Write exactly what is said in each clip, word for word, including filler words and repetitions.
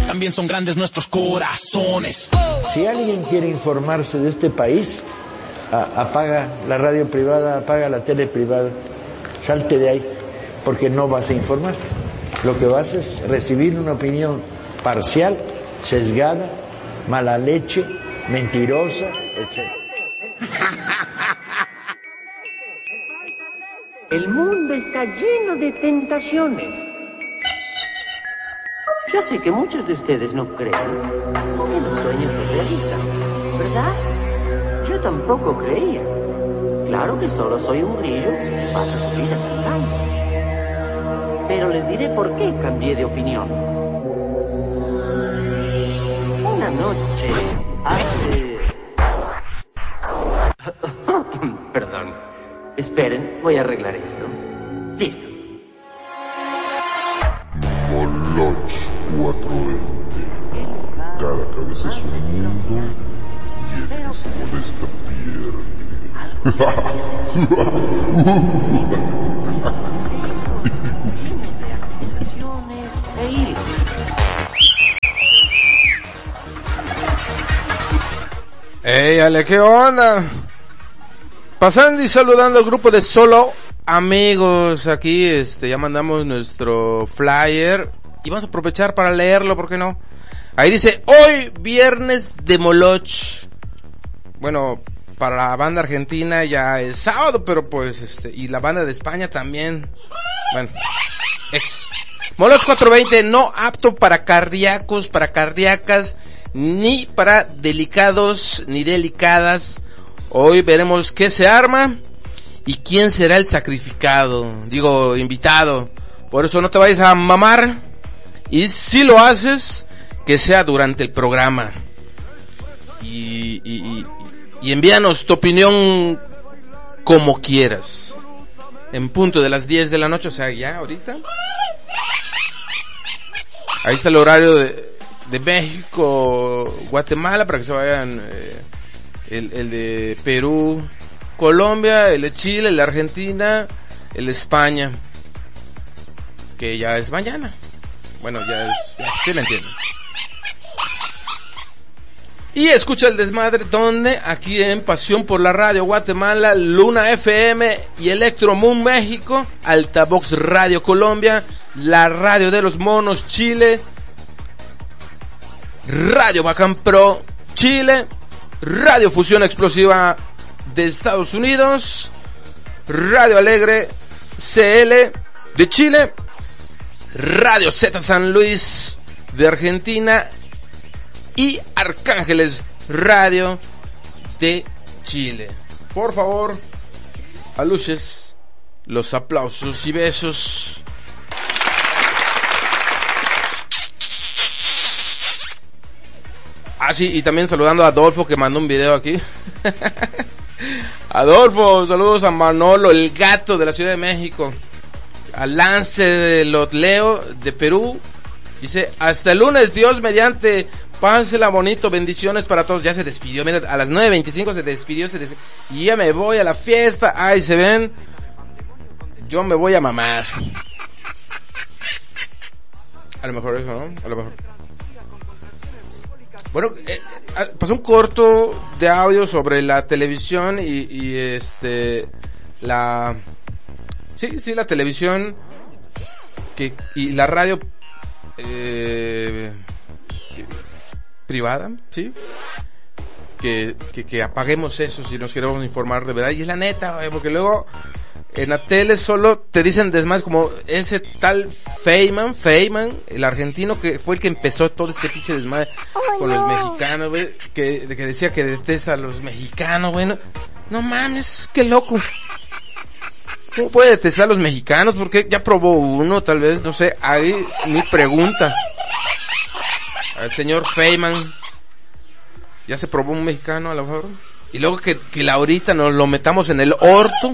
también son grandes nuestros corazones. Si alguien quiere informarse de este país, a, apaga la radio privada, apaga la tele privada, salte de ahí, porque no vas a informar. Lo que vas es recibir una opinión parcial, sesgada, mala leche, mentirosa, etcétera. El mundo está lleno de tentaciones. Yo sé que muchos de ustedes no creen que los sueños se realizan, ¿verdad? Yo tampoco creía. Claro que solo soy un grillo que pasa su vida cantando. Pero les diré por qué cambié de opinión. Una noche, hace... Perdón. Esperen, voy a arreglar esto. Listo. Moloch cuatrocientos veinte. Cada cabeza es un mundo y el que se molesta pierde. ¡Ey, Ale, qué onda! Pasando y saludando al grupo de Solo Amigos. Aquí este ya mandamos nuestro flyer y vamos a aprovechar para leerlo, ¿por qué no? Ahí dice, hoy viernes de Moloch. Bueno, para la banda argentina ya es sábado, pero pues este, y la banda de España también. Bueno, ex. Moloch cuatrocientos veinte, no apto para cardíacos, para cardíacas, ni para delicados, ni delicadas. Hoy veremos qué se arma y quién será el sacrificado, digo, invitado. Por eso no te vayas a mamar, y si lo haces, que sea durante el programa. Y, y, y, y envíanos tu opinión como quieras. En punto de las diez de la noche, o sea, ya ahorita. Ahí está el horario de, de México, Guatemala, para que se vayan... Eh, El, el de Perú, Colombia, el de Chile, el de Argentina, el de España, que ya es mañana. Bueno, ya es, ya, sí me entienden. Y escucha el desmadre, donde aquí en Pasión por la Radio Guatemala, Luna F M y Electro Moon México, Altavox Radio Colombia, la Radio de los Monos Chile, Radio Bacán Pro Chile, Radio Fusión Explosiva de Estados Unidos, Radio Alegre C L de Chile, Radio Z San Luis de Argentina y Arcángeles Radio de Chile. Por favor, aluches los aplausos y besos. Ah, sí, y también saludando a Adolfo, que mandó un video aquí. Adolfo, saludos a Manolo, el gato de la Ciudad de México. A Lance de Lotleo de Perú. Dice, hasta el lunes, Dios mediante, pásela bonito, bendiciones para todos. Ya se despidió, mira, a las nueve veinticinco se despidió, se despidió. Y ya me voy a la fiesta. Ay, se ven. Yo me voy a mamar. A lo mejor eso, ¿no? A lo mejor. Bueno, eh, pasó un corto de audio sobre la televisión y, y este, la, sí, sí, la televisión que, y la radio, eh, privada, sí, que, que, que apaguemos eso si nos queremos informar de verdad. Y es la neta, güey, porque luego en la tele solo te dicen desmadres como ese tal Feynman, Feynman, el argentino que fue el que empezó todo este pinche desmadre oh, con no. los mexicanos, güey, que, que decía que detesta a los mexicanos, güey. No, no mames, qué loco. ¿Cómo puede detestar a los mexicanos? Porque ya probó uno, tal vez, no sé, ahí mi pregunta. Al señor Feynman, ¿ya se probó un mexicano a lo mejor? Y luego que, que la ahorita nos lo metamos en el orto.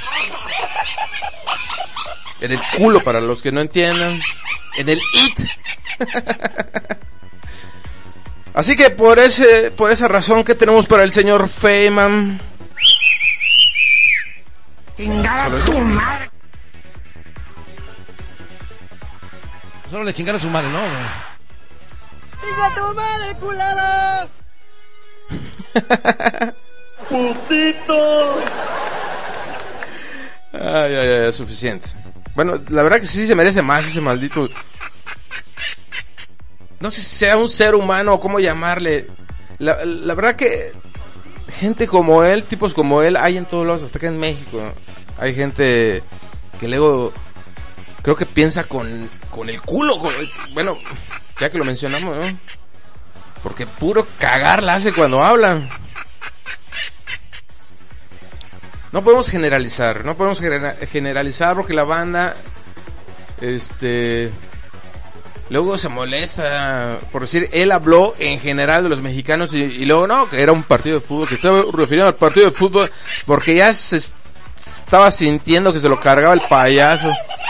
En el culo, para los que no entiendan. En el it. Así que por ese, por esa razón, ¿qué tenemos para el señor Feynman? Chingada tu madre. Solo le chingar a su madre, ¿no? ¡Chinga tu madre, culero! ¡Putito! Ay, ay, ay, es suficiente. Bueno, la verdad que sí se merece más ese maldito. No sé si sea un ser humano o cómo llamarle. La, la verdad que gente como él, tipos como él, hay en todos lados, hasta acá en México. Hay gente que luego creo que piensa con, con el culo. Con, bueno, ya que lo mencionamos, ¿no? Porque puro cagar la hace cuando habla. No podemos generalizar, no podemos generalizar porque la banda, este, luego se molesta por decir, él habló en general de los mexicanos y, y luego no, que era un partido de fútbol, que estaba refiriendo al partido de fútbol porque ya se estaba sintiendo que se lo cargaba el payaso.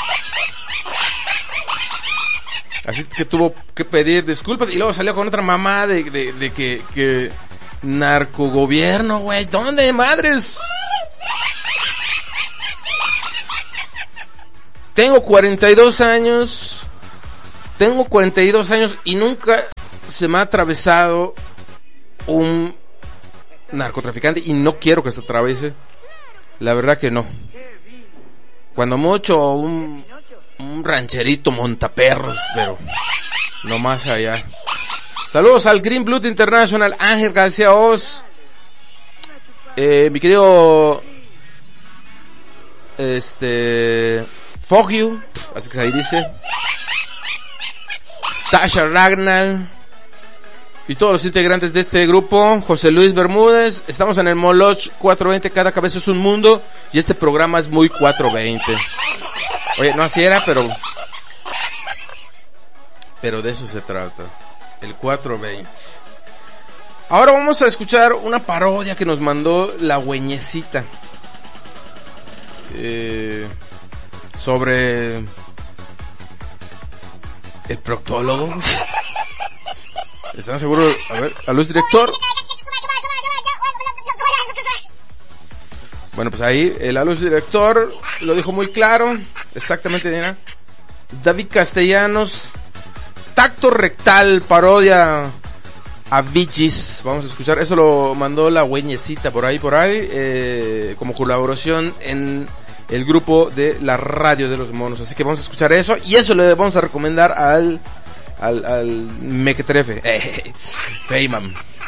Así que tuvo que pedir disculpas y luego salió con otra mamá de, de, de que, que narcogobierno, güey, ¿dónde, madres? Tengo cuarenta y dos años, tengo cuarenta y dos años y nunca se me ha atravesado un narcotraficante y no quiero que se atraviese, la verdad que no. Cuando mucho un, un rancherito montaperros, pero no más allá. Saludos al Green Blood International, Ángel García Oz, eh, mi querido, este... Fuck you, así que ahí dice Sasha Ragnar y todos los integrantes de este grupo, José Luis Bermúdez. Estamos en el Moloch cuatrocientos veinte, cada cabeza es un mundo y este programa es muy cuatrocientos veinte. Oye, no así era, pero pero de eso se trata, el cuatrocientos veinte. Ahora vamos a escuchar una parodia que nos mandó la güeñecita. Eh... sobre el proctólogo. ¿Están seguros? A ver, a luz director. Bueno, pues ahí el a luz director lo dijo muy claro, exactamente, mira. David Castellanos, tacto rectal, parodia a Bee Gees. Vamos a escuchar, eso lo mandó la güeñecita por ahí, por ahí, eh, como colaboración en el grupo de la radio de los monos. Así que vamos a escuchar eso y eso le vamos a recomendar al al, al mequetrefe, eh, Feynman.